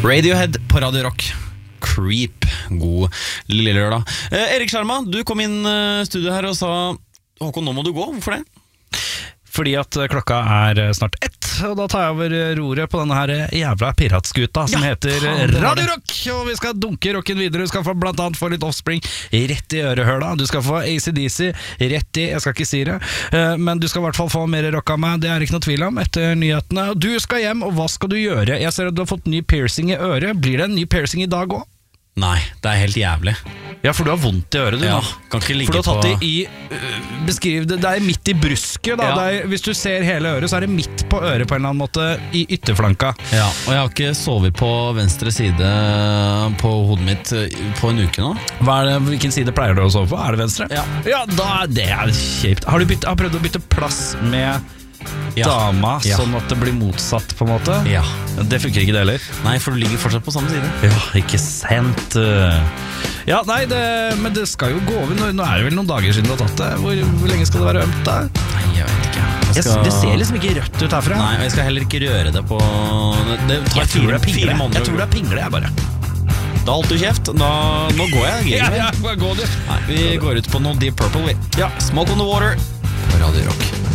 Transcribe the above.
Radiohead på Radio Rock. Creep. God lille lørdag. Erik Sjarma, du kom inn studio her og sa Håkon, nå må du gå. Hvorfor det? Fordi at klokka snart 1, og da tar jeg over roret på denne her jævla piratskuta som heter Radio Rock. Og vi skal dunke rocken videre. Du skal blant annet få litt Offspring rett i ørehøla. Du skal få AC/DC rett i, jeg skal ikke si det, men du skal i hvert fall få mer rock av meg. Det er ikke noe tvil om etter nyhetene. Du skal hjem, og hva skal du gjøre? Jeg ser at du har fått ny piercing i øret. Blir det en ny piercing i dag også? Nei, det er helt jævlig. Ja, for du har vondt i øret, du. Ja, kan ikke ligge for du har tatt på... det i beskriv det, det er midt i brusket da. Ja. Hvis du ser hele øret, så er det midt på øret på en eller annen måte, i ytterflanka. Ja, og jeg har ikke sovet på venstre side på hodet mitt på en uke nå. Hvilken side pleier du å sove på? Er det venstre? Ja, det er kjipt. Har du prøvd å bytte plass med dama, sånn at det blir motsatt på en måte? Ja. Det funker ikke det heller. Nei, for du ligger fortsatt på samme side. Ja, ikke sant. Ja, nei, men det skal jo gå over. Nå er det vel noen dager siden du har tatt det. Hvor lenge skal det være ømt da? Nei, jeg vet ikke. Det ser liksom ikke rødt ut herfra. Nei, og jeg skal heller ikke røre det på... Det tar jeg tror det er pingle. Jeg tror det er pingle, jeg bare. Da holdt du kjeft. Nå går jeg. Ja, gå du. Nei, vi går ut på noe Deep Purple. Ja, Smoke on the Water på Radio Rock.